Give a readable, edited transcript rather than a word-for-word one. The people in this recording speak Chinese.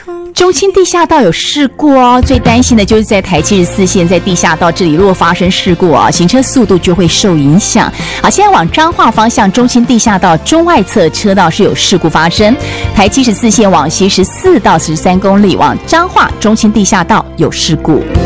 中清地下道有事故哦，最担心的就是在台74线在地下道这里，如果发生事故啊，行车速度就会受影响。好，现在往彰化方向中清地下道中外侧车道是有事故发生，台74线往西14到13公里往彰化中清地下道有事故。